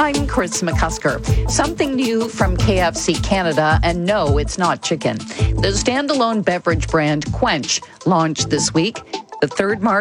I'm Chris McCusker. Something new from KFC Canada, and no, it's not chicken. The standalone beverage brand Quench launched this week. The third